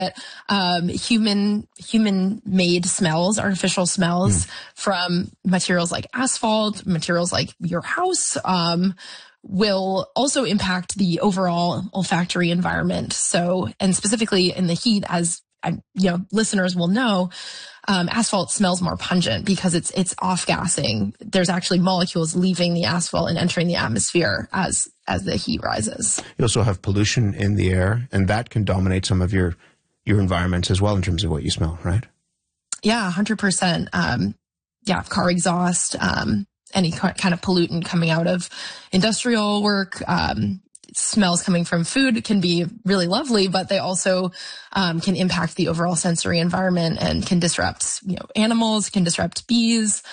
human-made smells, artificial smells from materials like asphalt, materials like your house, will also impact the overall olfactory environment. So, and specifically in the heat, as listeners will know, asphalt smells more pungent because it's off-gassing. There's actually molecules leaving the asphalt and entering the atmosphere as the heat rises. You also have pollution in the air, and that can dominate some of your environments as well in terms of what you smell, right? Yeah, 100%. Car exhaust, any kind of pollutant coming out of industrial work, smells coming from food can be really lovely, but they also can impact the overall sensory environment and can disrupt, animals, can disrupt bees.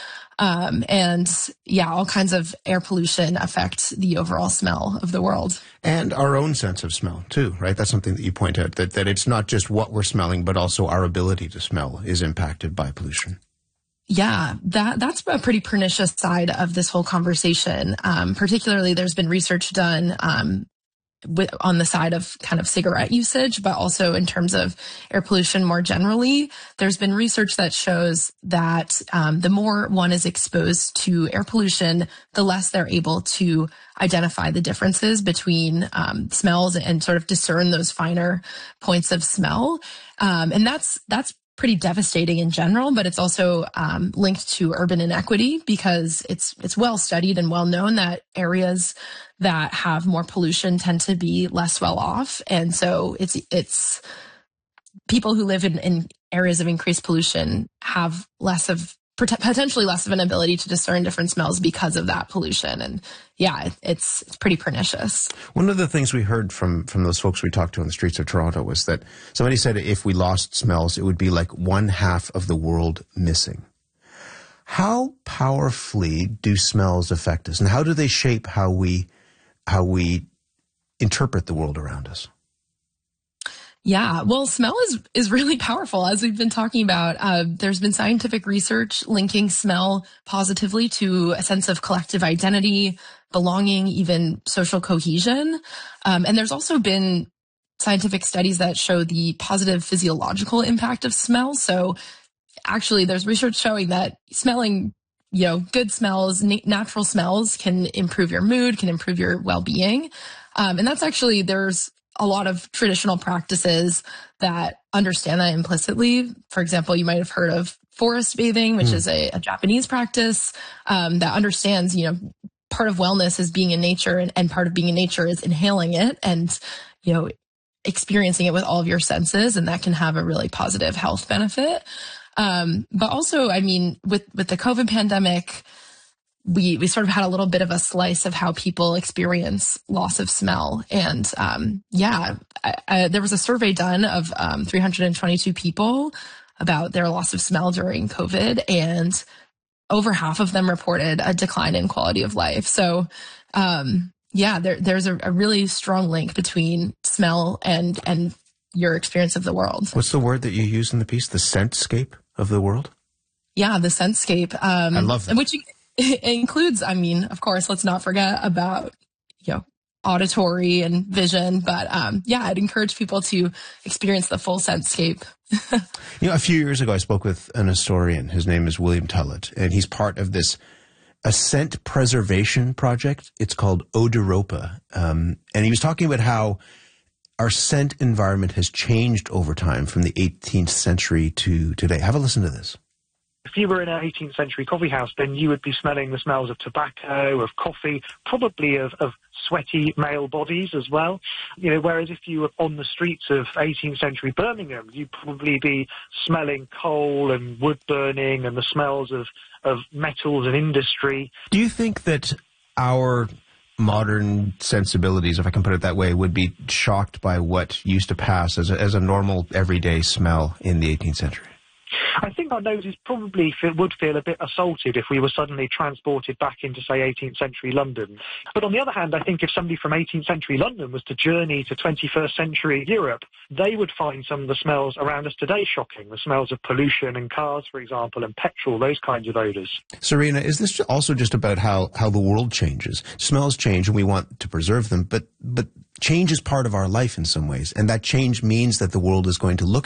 All kinds of air pollution affect the overall smell of the world. And our own sense of smell, too, right? That's something that you point out, that it's not just what we're smelling, but also our ability to smell is impacted by pollution. Yeah, that's a pretty pernicious side of this whole conversation. Particularly, there's been research done on the side of kind of cigarette usage, but also in terms of air pollution more generally. There's been research that shows that the more one is exposed to air pollution, the less they're able to identify the differences between smells and sort of discern those finer points of smell. And that's pretty devastating in general, but it's also linked to urban inequity because it's well studied and well known that areas that have more pollution tend to be less well off. And so it's people who live in areas of increased pollution have potentially less of an ability to discern different smells because of that pollution. And yeah, it's pretty pernicious. One of the things we heard from those folks we talked to on the streets of Toronto was that somebody said if we lost smells, it would be like one half of the world missing. How powerfully do smells affect us, and how do they shape how we interpret the world around us? Yeah, well, smell is really powerful, as we've been talking about. There's been scientific research linking smell positively to a sense of collective identity, belonging, even social cohesion. And there's also been scientific studies that show the positive physiological impact of smell. So actually, there's research showing that smelling, good smells, natural smells can improve your mood, can improve your well-being. And that's actually, there's a lot of traditional practices that understand that implicitly. For example, you might have heard of forest bathing, which is a Japanese practice that understands, part of wellness is being in nature, and part of being in nature is inhaling it and, experiencing it with all of your senses. And that can have a really positive health benefit. But also, with the COVID pandemic, we sort of had a little bit of a slice of how people experience loss of smell. And there was a survey done of 322 people about their loss of smell during COVID, and over half of them reported a decline in quality of life. So there's a really strong link between smell and your experience of the world. What's the word that you use in the piece? The scentscape of the world? Yeah, the scentscape. I love that. Which it includes, of course, let's not forget about, auditory and vision, but I'd encourage people to experience the full scentscape. A few years ago, I spoke with an historian. His name is William Tullett, and he's part of a scent preservation project. It's called Odoropa. And he was talking about how our scent environment has changed over time from the 18th century to today. Have a listen to this. If you were in an 18th century coffee house, then you would be smelling the smells of tobacco, of coffee, probably of sweaty male bodies as well. Whereas if you were on the streets of 18th century Birmingham, you'd probably be smelling coal and wood burning and the smells of metals and industry. Do you think that our modern sensibilities, if I can put it that way, would be shocked by what used to pass as a normal everyday smell in the 18th century? I think our noses probably would feel a bit assaulted if we were suddenly transported back into, say, 18th century London. But on the other hand, I think if somebody from 18th century London was to journey to 21st century Europe, they would find some of the smells around us today shocking. The smells of pollution and cars, for example, and petrol, those kinds of odours. Serena, is this also just about how the world changes? Smells change and we want to preserve them, but change is part of our life in some ways, and that change means that the world is going to look